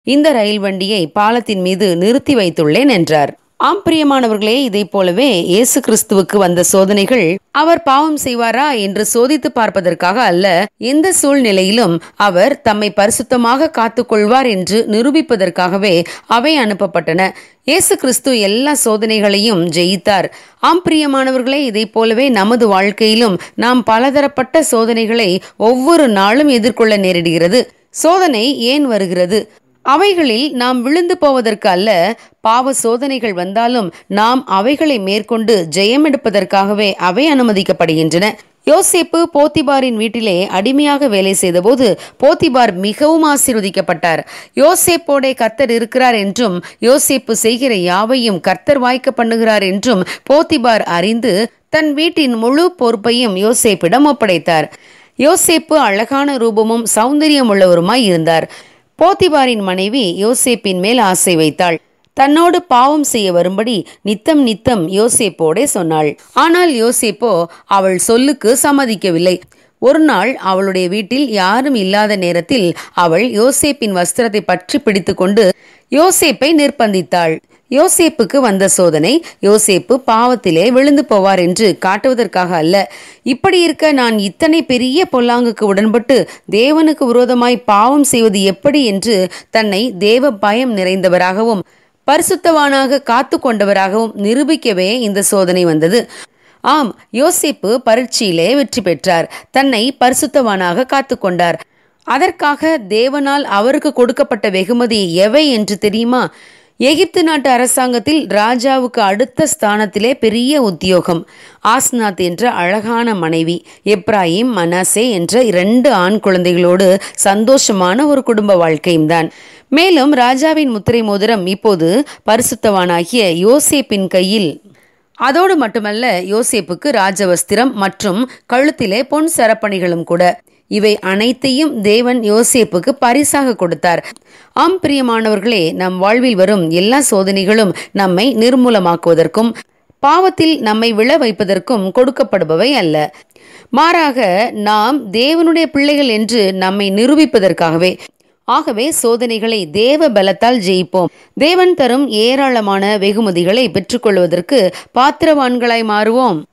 இந்த ரயில் வண்டியை பாலத்தின் மீது நிறுத்தி வைத்துள்ளேன் என்றார். ஆம் பிரியமானவர்களே, இதை போலவே இயேசு கிறிஸ்துவுக்கு வந்த சோதனைகள் அவர் பாவம் செய்வாரா என்று சோதித்து பார்ப்பதற்காக அல்ல, எந்த சூழ்நிலையிலும் அவர் தம்மை பரிசுத்தமாக காத்துக்கொள்வார் என்று நிரூபிப்பதற்காகவே அவை அனுப்பப்பட்டன. இயேசு கிறிஸ்து எல்லா சோதனைகளையும் ஜெயித்தார். ஆம் பிரியமானவர்களே, இதை போலவே நமது வாழ்க்கையிலும் நாம் பலதரப்பட்ட சோதனைகளை ஒவ்வொரு நாளும் எதிர்கொள்ள நேரிடுகிறது. சோதனை ஏன் வருகிறது? அவைகளில் நாம் விழுந்து போவதற்கு அல்ல. பாவ சோதனைகள் வந்தாலும் நாம் அவைகளை மேற்கொண்டு ஜெயமெடுப்பதற்காகவே அவை அனுமதிக்கப்படுகின்றன. யோசேப்பு போத்திபாரின் வீட்டிலே அடிமையாக வேலை செய்தபோது போத்திபார் மிகவும் ஆசீர்வதிக்கப்பட்டார். யோசேப்போடே கர்த்தர் இருக்கிறார் என்றும் யோசேப்பு செய்கிற யாவையும் கர்த்தர் வாய்க்க பண்ணுகிறார் என்றும் போத்திபார் அறிந்து தன் வீட்டின் முழு பொறுப்பையும் யோசேப்பிடம் ஒப்படைத்தார். யோசேப்பு அழகான ரூபமும் சௌந்தரியம் உள்ளவருமாய் இருந்தார். போத்திபாரின் மனைவி யோசேப்பின் மேல் ஆசை வைத்தாள். தன்னோடு பாவம் செய்ய வரும்படி நித்தம் நித்தம் யோசேப்போடே சொன்னாள். ஆனால் யோசேப்போ அவள் சொல்லுக்கு சம்மதிக்கவில்லை. ஒரு நாள் அவளுடைய வீட்டில் யாரும் இல்லாத நேரத்தில் அவள் யோசேப்பின் வஸ்திரத்தை பற்றி பிடித்து கொண்டு யோசேப்பை நிர்பந்தித்தாள். யோசேப்புக்கு வந்த சோதனை யோசேப்பு பாவத்திலே விழுந்து போவார் என்று காட்டுவதற்காக அல்ல. இப்படி இருக்க நான் இத்தனை பெரிய பொல்லாங்குக்கு உடன்பட்டு தேவனுக்கு விரோதமாய் பாவம் செய்வது எப்படி என்று தன்னை தேவ பயம் நிறைந்தவராகவும் பரிசுத்தவானாக காத்து கொண்டவராகவும் நிரூபிக்கவே இந்த சோதனை வந்தது. ஆம், யோசேப்பு பரீட்சையிலே வெற்றி பெற்றார். தன்னை பரிசுத்தவானாக காத்து கொண்டார். அதற்காக தேவனால் அவருக்கு கொடுக்கப்பட்ட வெகுமதி எவை என்று தெரியுமா? எகிப்து நாட்டு அரசாங்கத்தில் ராஜாவுக்கு அடுத்த ஸ்தானத்திலே பெரிய உத்தியோகம், ஆஸ்நாத் என்ற அழகான மனைவி, எப்ராயிம் மனாசே என்ற 2 ஆண் குழந்தைகளோடு சந்தோஷமான ஒரு குடும்ப வாழ்க்கையும் தான். மேலும் ராஜாவின் முத்திரை மோதிரம் இப்போது பரிசுத்தவானாகிய யோசேப்பின் கையில். அதோடு மட்டுமல்ல, யோசேப்புக்கு ராஜவஸ்திரம் மற்றும் கழுத்திலே பொன் சரப்பணிகளும் கூட. இவை அனைத்தையும் தேவன் யோசேப்புக்கு பரிசாக கொடுத்தார். ஆம் பிரியமானவர்களே, நம் வாழ்வில் வரும் எல்லா சோதனைகளும் நம்மை நிர்மூலமாக்குவதற்கும் பாவத்தில் நம்மை விழ வைப்பதற்கும் கொடுக்கப்படுபவை அல்ல. மாறாக நாம் தேவனுடைய பிள்ளைகள் என்று நம்மை நிரூபிப்பதற்காகவே. ஆகவே சோதனைகளை தேவ பலத்தால் ஜெயிப்போம். தேவன் தரும் ஏராளமான வெகுமதிகளை பெற்றுக்கொள்வதற்கு பாத்திரவான்களாய் மாறுவோம்.